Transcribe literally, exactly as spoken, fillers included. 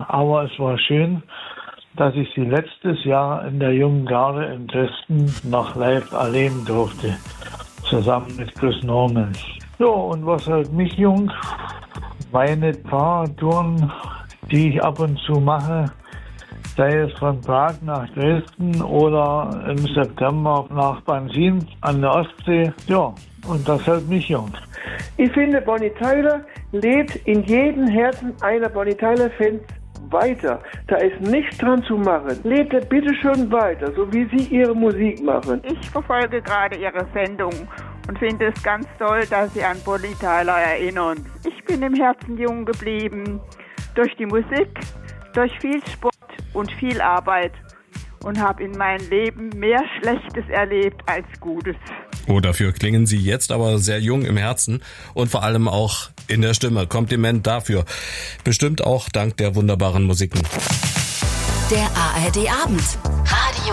aber es war schön, dass ich sie letztes Jahr in der Jungen Garde in Dresden noch live erleben durfte, zusammen mit Chris Norman. Ja, und was hält mich jung? Meine paar Touren, die ich ab und zu mache, sei es von Prag nach Dresden oder im September nach Bansin an der Ostsee. Ja, und das hält mich jung. Ich finde, Bonnie Tyler lebt in jedem Herzen einer Bonnie Tyler-Fans weiter. Da ist nichts dran zu machen. Lebt er bitte schön weiter, so wie Sie Ihre Musik machen. Ich verfolge gerade Ihre Sendung und finde es ganz toll, dass Sie an Bonnie Tyler erinnern. Ich bin im Herzen jung geblieben. Durch die Musik, durch viel Sport und viel Arbeit. Und habe in meinem Leben mehr Schlechtes erlebt als Gutes. Oh, dafür klingen Sie jetzt aber sehr jung im Herzen und vor allem auch in der Stimme. Kompliment dafür. Bestimmt auch dank der wunderbaren Musiken. Der A R D Abend. Radio